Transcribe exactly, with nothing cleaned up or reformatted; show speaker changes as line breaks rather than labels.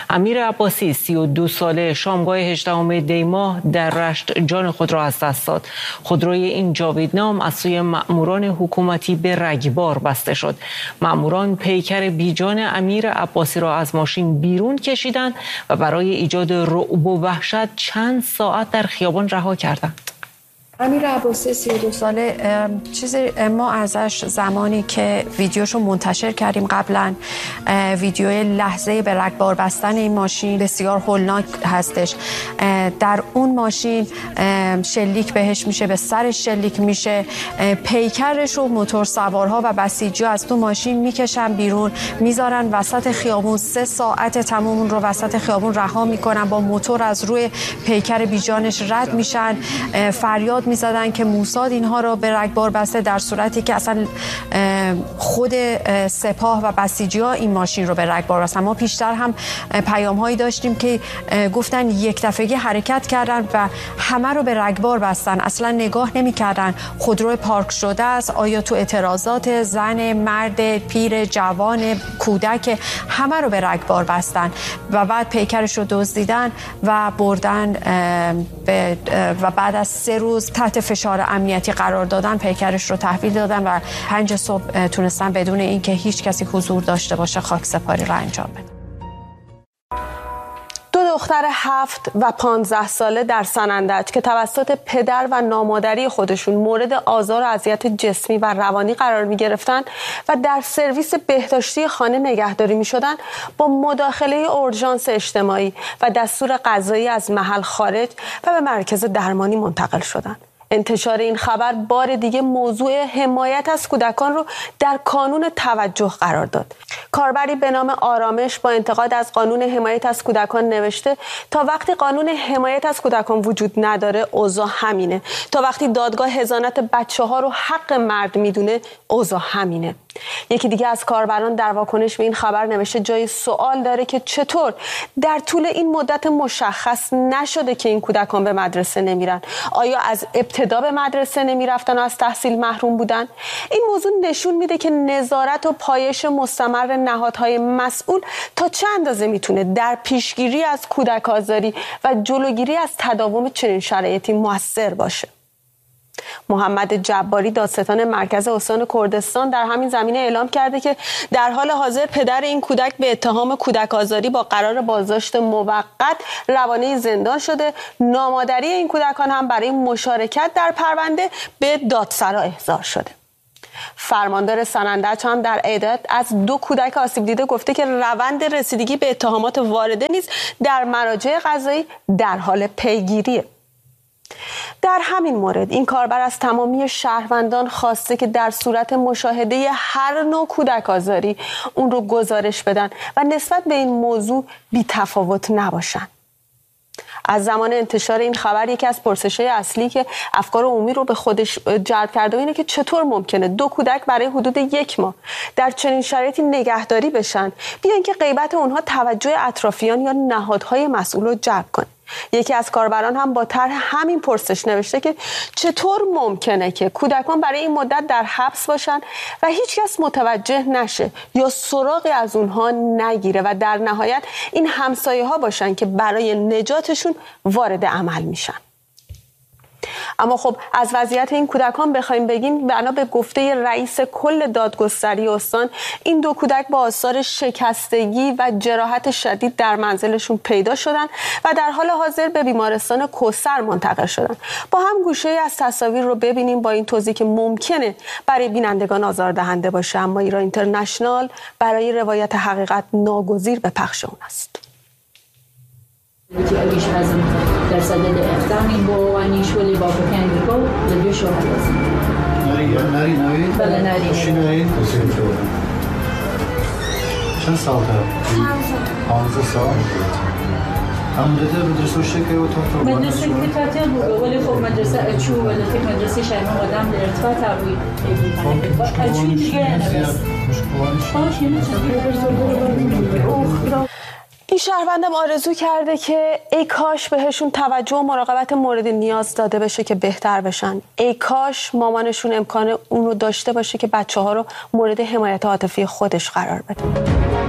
امیر عباسی سی و دو ساله شامگاه هجدهم دی ماه در رشت جان خود را از دست داد. خودروی این جاویدنام از سوی مأموران حکومتی به رگبار بسته شد. مأموران پیکر بیجان امیر عباسی را از ماشین بیرون کشیدند و برای ایجاد رعب و وحشت چند ساعت در خیابان رها کردند.
امیر عباسی سی و دو ساله چیزی ما ازش زمانی که ویدیوشو منتشر کردیم قبلا، ویدیوی لحظه به رگبار بستن این ماشین بسیار هولناک هستش. در اون ماشین شلیک بهش میشه، به سرش شلیک میشه، پیکرش و موتور سوارها و بسیجی از تو ماشین میکشن بیرون، میذارن وسط خیابون. سه ساعت تمام اون رو وسط خیابون رها میکنن، با موتور از روی پیکر بیجانش رد میشن، فریاد میزدن که موساد اینها رو به رگبار بسته، در صورتی که اصلا خود سپاه و بسیجی ها این ماشین رو به رگبار بستن. ما پیشتر هم پیام هایی داشتیم که گفتن یک دفعگی حرکت کردن و همه رو به رگبار بستن، اصلا نگاه نمی کردن خودرو پارک شده است، آیا تو اعتراضات زن، مرد، پیر، جوان، کودک، همه رو به رگبار بستن و بعد پیکرش رو دزدیدن و بردن و بعد از سه روز تحت فشار امنیتی قرار دادن، پیکرش رو تحویل دادن و پنج صبح تونستن بدون اینکه هیچ کسی حضور داشته باشه خاکسپاری رو انجام بدن.
دو دختر هفت و پانزده ساله در سنندج که توسط پدر و نامادری خودشون مورد آزار و اذیت جسمی و روانی قرار می گرفتن و در سرویس بهداشتی خانه نگهداری می شدن، با مداخله اورژانس اجتماعی و دستور قضایی از محل خارج و به مرکز درمانی منتقل شدند. انتشار این خبر بار دیگه موضوع حمایت از کودکان رو در کانون توجه قرار داد. کاربری به نام آرامش با انتقاد از قانون حمایت از کودکان نوشته تا وقتی قانون حمایت از کودکان وجود نداره اوضاع همینه، تا وقتی دادگاه حضانت بچه ها رو حق مرد میدونه اوضاع همینه. یکی دیگه از کاربران در واکنش به این خبر نوشته جای سوال داره که چطور در طول این مدت مشخص نشده که این کودکان به مدرسه نمیرن؟ آیا از ابتدا به مدرسه نمیرفتن و از تحصیل محروم بودن؟ این موضوع نشون میده که نظارت و پایش مستمر نهادهای مسئول تا چه اندازه میتونه در پیشگیری از کودک آزاری و جلوگیری از تداوم چنین شرایطی موثر باشه. محمد جباری، دادستان مرکز استان کردستان، در همین زمینه اعلام کرده که در حال حاضر پدر این کودک به اتهام کودک آزاری با قرار بازداشت موقت روانه زندان شده. نامادری این کودکان هم برای مشارکت در پرونده به دادسرا احضار شده. فرماندار سنندج هم در عدت از دو کودک آسیب دیده گفته که روند رسیدگی به اتهامات وارده نیز در مراجع قضایی در حال پیگیریه. در همین مورد این کاربر از تمامی شهروندان خواسته که در صورت مشاهده هر نوع کودک آزاری اون رو گزارش بدن و نسبت به این موضوع بی تفاوت نباشن. از زمان انتشار این خبر یکی از پرسش‌های اصلی که افکار عمومی رو به خودش جلب کرده اینه که چطور ممکنه دو کودک برای حدود یک ماه در چنین شرایطی نگهداری بشن بیان که غیبت اونها توجه اطرافیان یا نهادهای مسئول رو جلب کنه. یکی از کاربران هم با طرح همین پرسش نوشته که چطور ممکنه که کودکان برای این مدت در حبس باشن و هیچ کس متوجه نشه یا سراغی از اونها نگیره و در نهایت این همسایه ها باشن که برای نجاتشون وارد عمل میشن. اما خب از وضعیت این کودکان بخوایم بگیم، بنا به گفته رئیس کل دادگستری استان، این دو کودک با آثار شکستگی و جراحت شدید در منزلشون پیدا شدن و در حال حاضر به بیمارستان کوثر منتقل شدن. با هم گوشه از تصاویر رو ببینیم با این توضیح که ممکنه برای بینندگان آزاردهنده باشه، اما ایران اینترنشنال برای روایت حقیقت ناگزیر به پخش اون است.
در صدد اقدامی با ونیشولی با بکندیکو لدیو شوهر هستیم.
نری نری نری؟
بله نری.
چی نری؟ چند سال دارم؟ پانزده سال. همونجا مدرسه شکل و تو تو
مدرسه که تعطیل بود ولی خب مدرسه اچو ولی که مدرسه شهر آدم در ارتباط بود. اچو دیگه نبست. باشه میشه.
این شهروندم آرزو کرده که ای کاش بهشون توجه و مراقبت مورد نیاز داده بشه که بهتر بشن. ای کاش مامانشون امکان اون رو داشته باشه که بچه ها رو مورد حمایت عاطفی خودش قرار بده.